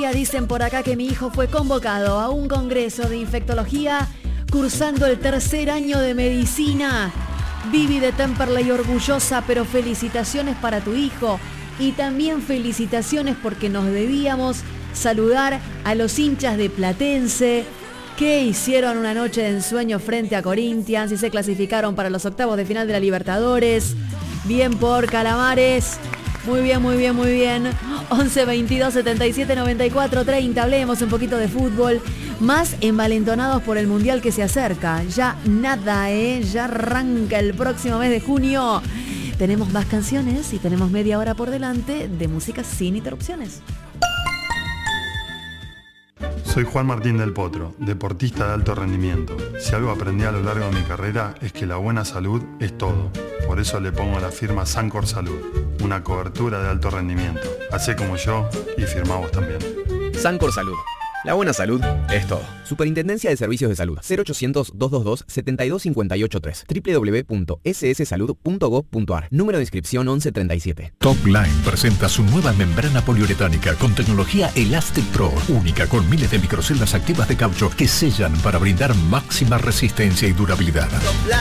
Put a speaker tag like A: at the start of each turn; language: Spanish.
A: infectología. Dicen por acá que mi hijo fue convocado a un congreso de infectología cursando el 3er año de medicina. Vivi de Temperley orgullosa, pero felicitaciones para tu hijo. Y también felicitaciones porque nos debíamos saludar a los hinchas de Platense que hicieron una noche de ensueño frente a Corinthians y se clasificaron para los octavos de final de la Libertadores. Bien por Calamares. Muy bien, muy bien, muy bien. 11 22 77 94 30. Hablemos un poquito de fútbol. Más envalentonados por el Mundial que se acerca. Ya nada, ya arranca el próximo mes de junio. Tenemos más canciones y tenemos media hora por delante de música sin interrupciones.
B: Soy Juan Martín del Potro, deportista de alto rendimiento. Si algo aprendí a lo largo de mi carrera es que la buena salud es todo. Por eso le pongo la firma Sancor Salud, una cobertura de alto rendimiento. Hacé como yo y firmá vos también.
C: Sancor Salud. La buena salud es todo. Superintendencia de Servicios de Salud. 0800-222-72583. www.sssalud.gov.ar. Número de inscripción 1137.
D: Top Line presenta su nueva membrana poliuretánica con tecnología Elastic Pro, única con miles de microceldas activas de caucho que sellan para brindar máxima resistencia y durabilidad.